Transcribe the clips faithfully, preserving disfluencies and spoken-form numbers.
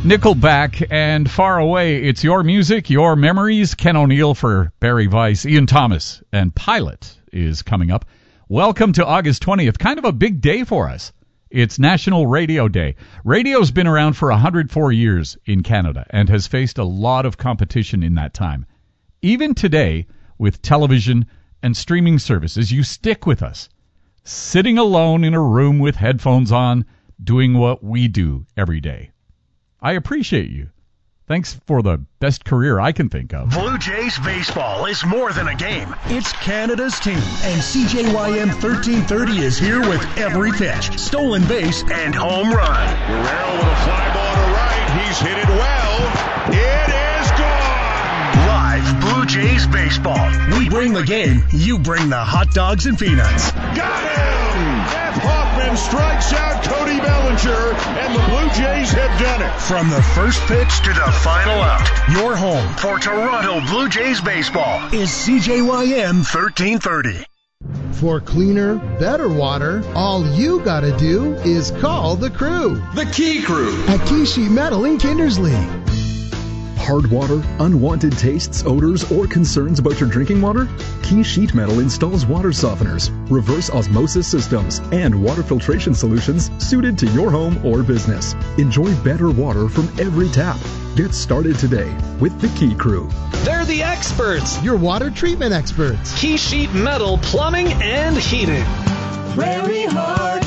Nickelback and Far Away. It's your music, your memories. Ken O'Neill for Barry Weiss. Ian Thomas and Pilot is coming up. Welcome to August twentieth. Kind of a big day for us. It's National Radio Day. Radio's been around for one hundred four years in Canada and has faced a lot of competition in that time. Even today, with television and streaming services, you stick with us. Sitting alone in a room with headphones on, doing what we do every day. I appreciate you. Thanks for the best career I can think of. Blue Jays baseball is more than a game. It's Canada's team. And C J Y M thirteen thirty is here with every pitch, stolen base, and home run. Guerrero with a fly ball to right. He's hit it well. It is gone. Live Blue Jays baseball. We bring the game. You bring the hot dogs and peanuts. Got him! Jeff Hoffman strikes out Cody Bellinger, and the Blue Jays have done it. From the first pitch to the final out, your home for Toronto Blue Jays baseball is C J Y M thirteen thirty. For cleaner, better water, all you gotta do is call the crew. The Key Crew. At Key Sheet Metal in Kindersley. Hard water, unwanted tastes, odors, or concerns about your drinking water? Key Sheet Metal installs water softeners, reverse osmosis systems, and water filtration solutions suited to your home or business. Enjoy better water from every tap. Get started today with the Key Crew. They're the experts. Your water treatment experts. Key Sheet Metal Plumbing and Heating. Prairie Heart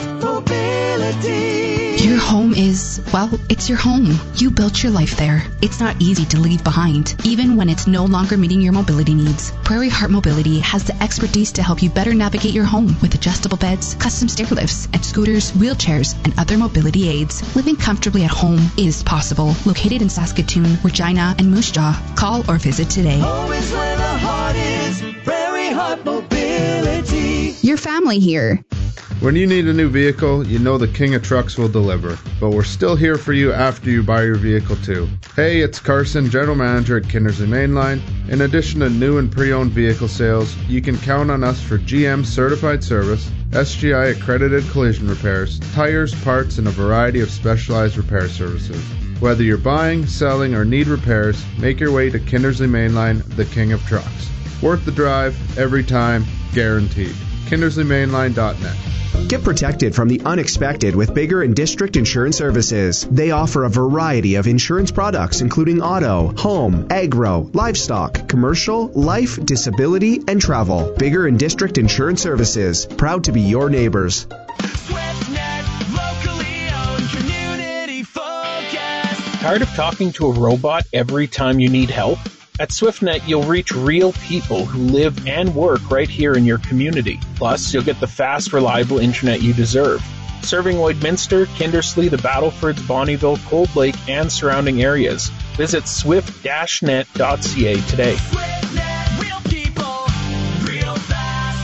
Mobility. Your home is, well, it's your home. You built your life there. It's not easy to leave behind, even when it's no longer meeting your mobility needs. Prairie Heart Mobility has the expertise to help you better navigate your home with adjustable beds, custom stair lifts, and scooters, wheelchairs, and other mobility aids. Living comfortably at home is possible. Located in Saskatoon, Regina, and Moose Jaw. Call or visit today. Home is where the heart is. Prairie Heart Mobility. Your family here. When you need a new vehicle, you know the King of Trucks will deliver. But we're still here for you after you buy your vehicle too. Hey, it's Carson, General Manager at Kindersley Mainline. In addition to new and pre-owned vehicle sales, you can count on us for G M certified service, S G I accredited collision repairs, tires, parts, and a variety of specialized repair services. Whether you're buying, selling, or need repairs, make your way to Kindersley Mainline, the King of Trucks. Worth the drive, every time, guaranteed. Kindersley Mainline dot net. Get protected from the unexpected with Bigger and District Insurance Services. They offer a variety of insurance products including auto, home, agro, livestock, commercial, life, disability, and travel. Bigger and District Insurance Services. Proud to be your neighbors. SwiftNet, locally owned, community focused. Tired of talking to a robot every time you need help? At SwiftNet, you'll reach real people who live and work right here in your community. Plus, you'll get the fast, reliable internet you deserve. Serving Lloydminster, Kindersley, the Battlefords, Bonnyville, Cold Lake, and surrounding areas. Visit swift dash net dot c a today. SwiftNet, real people, real fast.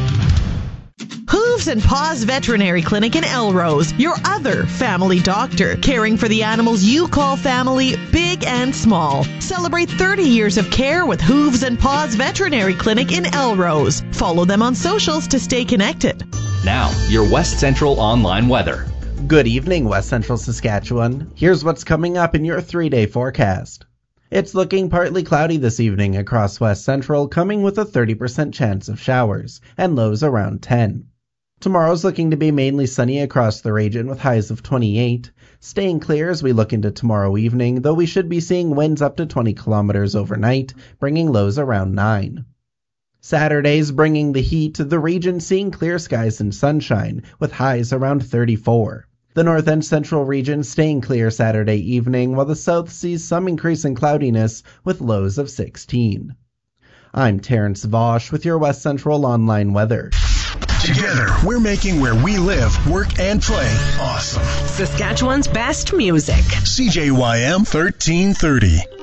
Hooves and Paws Veterinary Clinic in Elrose, your other family doctor, caring for the animals you call family, big and small. Celebrate thirty years of care with Hooves and Paws Veterinary Clinic in Elrose. Follow them on socials to stay connected. Now, your West Central online weather. Good evening, West Central Saskatchewan. Here's what's coming up in your three-day forecast. It's looking partly cloudy this evening across West Central, coming with a thirty percent chance of showers, and lows around ten. Tomorrow's looking to be mainly sunny across the region with highs of twenty-eight. Staying clear as we look into tomorrow evening, though we should be seeing winds up to twenty kilometers overnight, bringing lows around nine. Saturday's bringing the heat, the region seeing clear skies and sunshine, with highs around thirty-four. The north and central region staying clear Saturday evening, while the south sees some increase in cloudiness, with lows of sixteen. I'm Terrence Vosch with your West Central online weather. Together, we're making where we live, work, and play awesome. Saskatchewan's best music. C J Y M thirteen thirty.